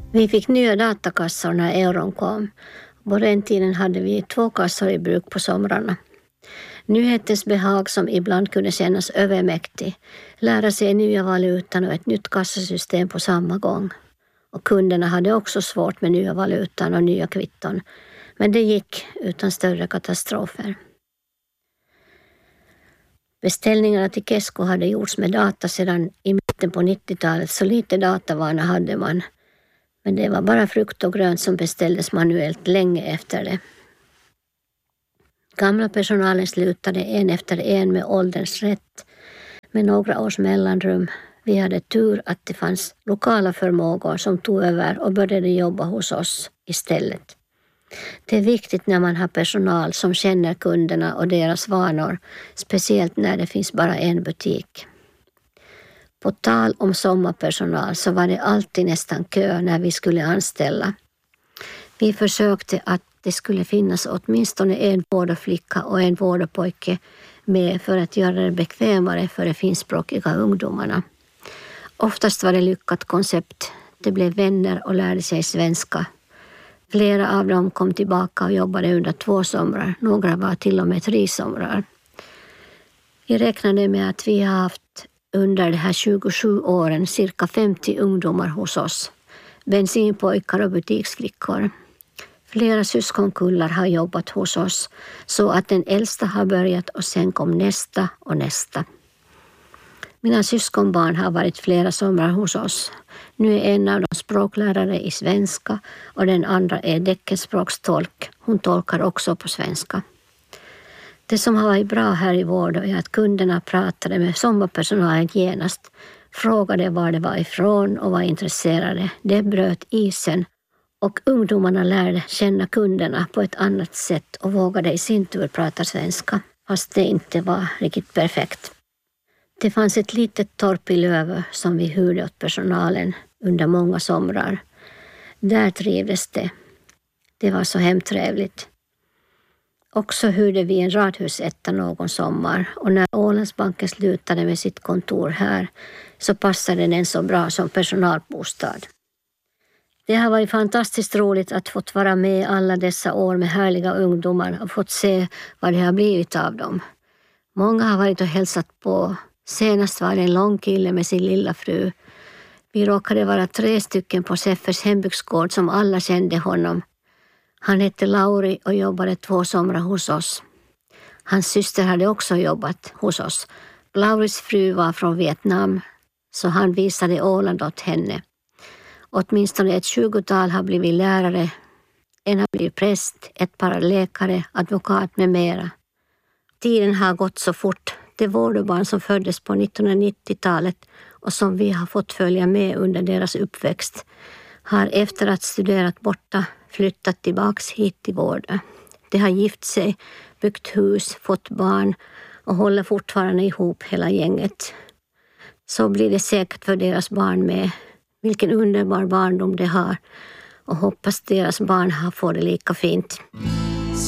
Vi fick nya datakassor när euron kom. På den tiden hade vi 2 kassor i bruk på somrarna. Nyhetens behag som ibland kunde kännas övermäktig, lära sig nya valutan och ett nytt kassasystem på samma gång. Och kunderna hade också svårt med nya valutan och nya kvitton, men det gick utan större katastrofer. Beställningarna till Kesko hade gjorts med data sedan i mitten på 90-talet, så lite datavana hade man. Men det var bara frukt och grönt som beställdes manuellt länge efter det. Gamla personalen slutade en efter en med ålderns rätt med några års mellanrum. Vi hade tur att det fanns lokala förmågor som tog över och började jobba hos oss istället. Det är viktigt när man har personal som känner kunderna och deras vanor, speciellt när det finns bara en butik. På tal om sommarpersonal så var det alltid nästan kö när vi skulle anställa. Vi försökte att det skulle finnas åtminstone en vårdflicka och en vårdpojke med för att göra det bekvämare för de finskspråkiga ungdomarna. Oftast var det lyckat koncept. De blev vänner och lärde sig svenska. Flera av dem kom tillbaka och jobbade under 2 somrar. Några var till och med 3 somrar. Vi räknade med att vi har haft under de här 27 åren cirka 50 ungdomar hos oss. Bensinpojkar och butiksflickor. Flera syskonkullar har jobbat hos oss så att den äldsta har börjat och sen kom nästa och nästa. Mina syskonbarn har varit flera somrar hos oss. Nu är en av dem språklärare i svenska och den andra är teckenspråkstolk. Hon tolkar också på svenska. Det som har varit bra här i vård är att kunderna pratade med sommarpersonalen genast, frågade var det var ifrån och var intresserade. Det bröt isen och ungdomarna lärde känna kunderna på ett annat sätt och vågade i sin tur prata svenska, fast det inte var riktigt perfekt. Det fanns ett litet torp i Lövö som vi hyrde åt personalen under många somrar. Där trivdes det. Det var så hemtrevligt. Också hyrde vi en radhusetta någon sommar och när Ålandsbanken slutade med sitt kontor här så passade den så bra som personalbostad. Det har varit fantastiskt roligt att fått vara med alla dessa år med härliga ungdomar och fått se vad det har blivit av dem. Många har varit och hälsat på. Senast var det en lång kille med sin lilla fru. Vi råkade vara 3 stycken på Seffers hembygdsgård som alla kände honom. Han hette Lauri och jobbade 2 somrar hos oss. Hans syster hade också jobbat hos oss. Lauris fru var från Vietnam så han visade Åland åt henne. Åtminstone ett 20-tal har blivit lärare. En har blivit präst, ett par läkare, advokat med mera. Tiden har gått så fort. De vårdbarn som föddes på 1990-talet och som vi har fått följa med under deras uppväxt har efter att studerat borta flyttat tillbaks hit till vården. De har gift sig, byggt hus, fått barn och håller fortfarande ihop hela gänget. Så blir det säkert för deras barn med. Vilken underbar barndom de har och hoppas deras barn har fått det lika fint.